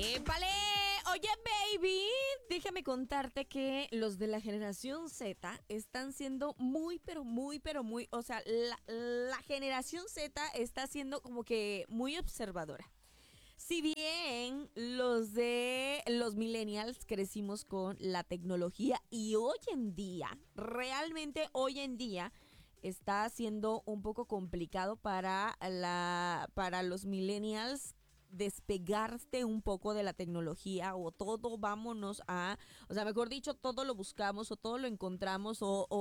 ¡Épale! Oye, baby, déjame contarte que los de la generación Z están siendo muy, o sea, la generación Z está siendo como que muy observadora. Si bien los de los millennials crecimos con la tecnología y hoy en día, realmente hoy en día, está siendo un poco complicado para los millennials despegarse un poco de la tecnología o todo o sea, mejor dicho, todo lo buscamos o todo lo encontramos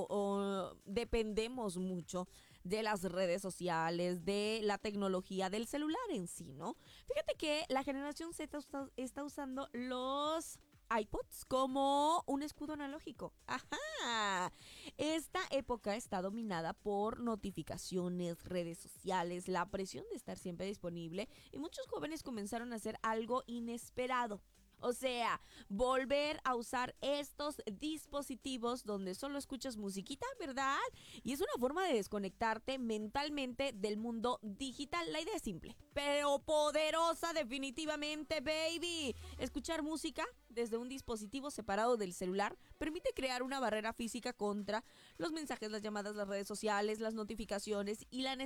o dependemos mucho de las redes sociales, de la tecnología, del celular en sí, ¿no? Fíjate que la generación Z está usando los iPods como un escudo analógico. ¡Ajá! Esta época está dominada por notificaciones, redes sociales, la presión de estar siempre disponible y muchos jóvenes comenzaron a hacer algo inesperado. O sea, volver a usar estos dispositivos donde solo escuchas musiquita, ¿verdad? Y es una forma de desconectarte mentalmente del mundo digital. La idea es simple, pero poderosa definitivamente, baby. Escuchar música desde un dispositivo separado del celular permite crear una barrera física contra los mensajes, las llamadas, las redes sociales, las notificaciones y la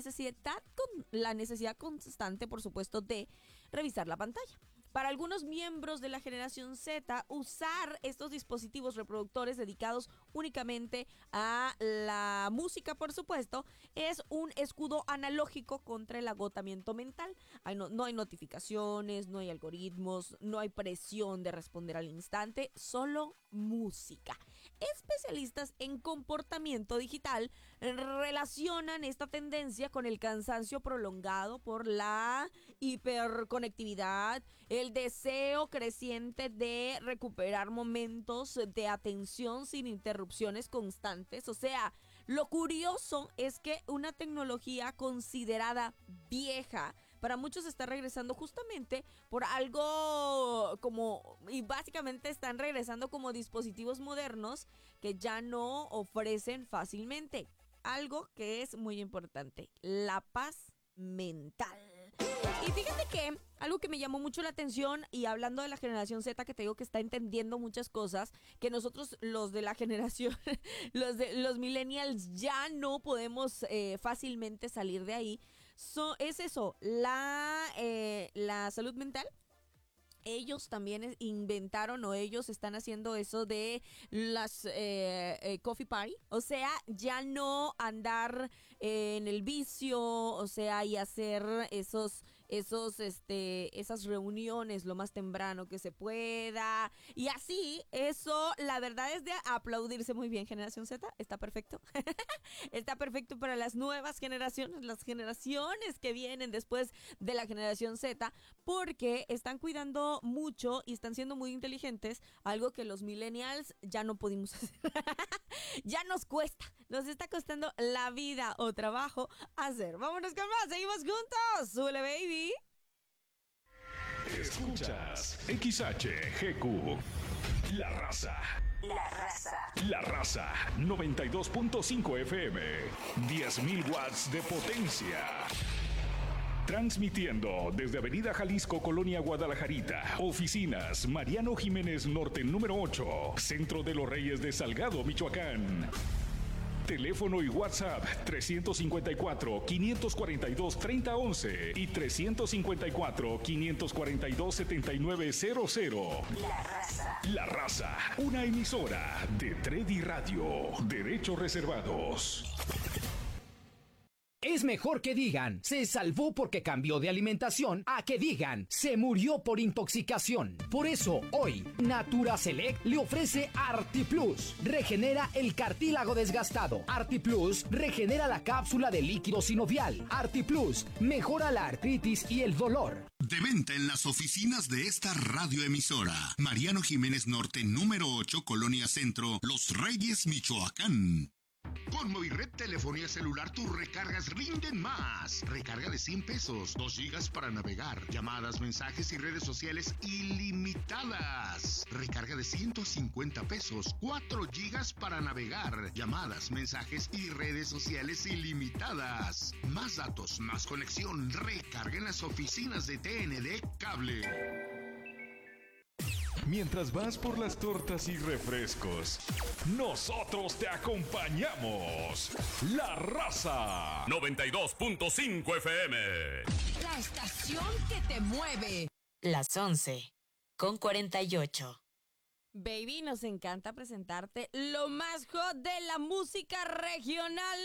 necesidad constante, por supuesto, de revisar la pantalla. Para algunos miembros de la generación Z, usar estos dispositivos reproductores dedicados únicamente a la música, por supuesto, es un escudo analógico contra el agotamiento mental. No hay notificaciones, no hay algoritmos, no hay presión de responder al instante, solo música. Especialistas en comportamiento digital relacionan esta tendencia con el cansancio prolongado por la hiperconectividad, el deseo creciente de recuperar momentos de atención sin interrupciones constantes. O sea, lo curioso es que una tecnología considerada vieja para muchos está regresando justamente por algo y básicamente están regresando como dispositivos modernos que ya no ofrecen fácilmente. Algo que es muy importante, la paz mental. Y fíjate que algo que me llamó mucho la atención, y hablando de la generación Z, que te digo que está entendiendo muchas cosas que nosotros los de la generación los millennials ya no podemos fácilmente salir de ahí, es eso, la salud mental. Ellos también inventaron o ellos están haciendo eso de las coffee party. O sea, ya no andar en el vicio, o sea, y hacer esas reuniones lo más temprano que se pueda. Y así, eso, la verdad es de aplaudirse muy bien, generación Z. Está perfecto. Está perfecto para las nuevas generaciones, las generaciones que vienen después de la generación Z, porque están cuidando mucho y están siendo muy inteligentes, algo que los millennials ya no pudimos hacer. Ya nos cuesta, nos está costando la vida o trabajo hacer. Vámonos con más, seguimos juntos. ¡Súbele, baby! Escuchas XHGQ, La Raza. La Raza. La Raza, 92.5 FM, 10.000 watts de potencia. Transmitiendo desde Avenida Jalisco, Colonia Guadalajarita. Oficinas Mariano Jiménez Norte número 8, Centro de los Reyes de Salgado, Michoacán. Teléfono y WhatsApp 354-542-3011 y 354-542-7900. La Raza. La Raza, una emisora de Tredi Radio. Derechos reservados. Es mejor que digan, se salvó porque cambió de alimentación, a que digan, se murió por intoxicación. Por eso, hoy, Natura Select le ofrece ArtiPlus. Regenera el cartílago desgastado. ArtiPlus regenera la cápsula de líquido sinovial. ArtiPlus mejora la artritis y el dolor. De venta en las oficinas de esta radioemisora. Mariano Jiménez Norte, número 8, Colonia Centro, Los Reyes, Michoacán. Con Movired Telefonía Celular tus recargas rinden más. Recarga de 100 pesos, 2 gigas para navegar, llamadas, mensajes y redes sociales ilimitadas. Recarga de 150 pesos, 4 gigas para navegar, llamadas, mensajes y redes sociales ilimitadas. Más datos, más conexión. Recarga en las oficinas de TND Cable. mientras vas por las tortas y refrescos. Nosotros te acompañamos. La Raza. 92.5 FM. La estación que te mueve. Las 11:48. Baby, nos encanta presentarte lo más hot de la música regional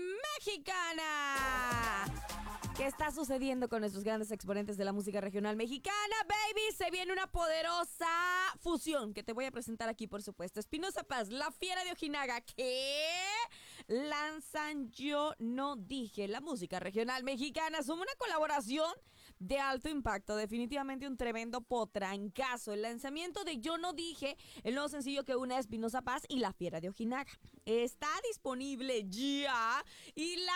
mexicana. ¿Qué está sucediendo con nuestros grandes exponentes de la música regional mexicana, baby? Se viene una poderosa fusión que te voy a presentar aquí, por supuesto. Espinoza Paz, La Fiera de Ojinaga, que lanzan Yo No Dije. La música regional mexicana suma una colaboración de alto impacto, definitivamente un tremendo potrancazo. El lanzamiento de Yo No Dije, el nuevo sencillo que une a Espinoza Paz y La Fiera de Ojinaga, está disponible ya y la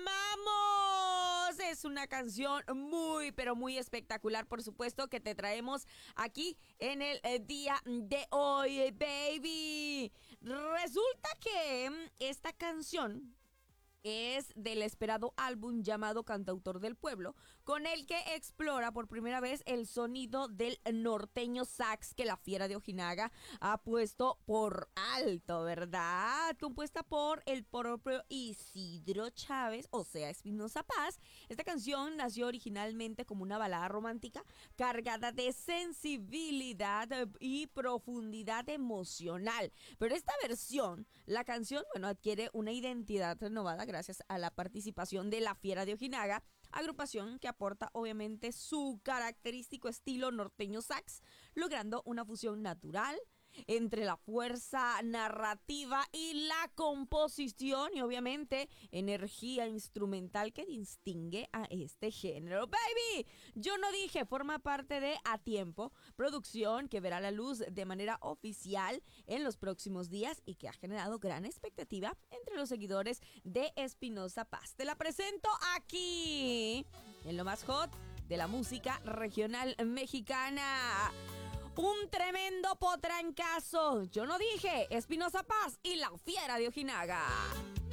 amamos. Es una canción muy, pero muy espectacular, por supuesto, que te traemos aquí en el día de hoy, baby. Resulta que esta canción es del esperado álbum llamado Cantautor del Pueblo, con el que explora por primera vez el sonido del norteño sax que La Fiera de Ojinaga ha puesto por alto, ¿verdad? Compuesta por el propio Isidro Chávez, o sea, Espinoza Paz. Esta canción nació originalmente como una balada romántica cargada de sensibilidad y profundidad emocional, pero esta versión, la canción, adquiere una identidad renovada gracias a la participación de La Fiera de Ojinaga, agrupación que aporta obviamente su característico estilo norteño sax, logrando una fusión natural entre la fuerza narrativa y la composición y obviamente energía instrumental que distingue a este género. Baby, Yo No Dije forma parte de A Tiempo, producción que verá la luz de manera oficial en los próximos días y que ha generado gran expectativa entre los seguidores de Espinoza Paz. Te la presento aquí en lo más hot de la música regional mexicana. Un tremendo potrancazo. Yo No Dije, Espinoza Paz y La Fiera de Ojinaga.